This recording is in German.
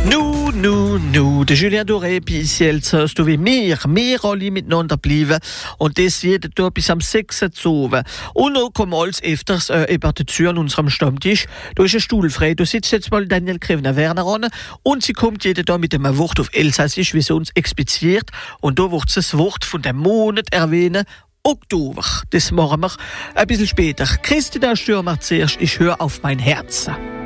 Der Julien Doré, bis jetzt hast du wie wir alle miteinander bleiben und das jeden Tag bis am 6. Uhr. Und noch kommen alles öfters über die Tür an unserem Stammtisch. Da ist ein Stuhl frei, da sitzt jetzt mal Daniel Krevner-Werner an und sie kommt jeden Tag mit einem Wort auf Elsassisch, wie sie uns expliziert. Und da wird das Wort von dem Monat erwähnen. Oktober. Das machen wir ein bisschen später. Christina Stürmer zuerst, ich höre auf mein Herz.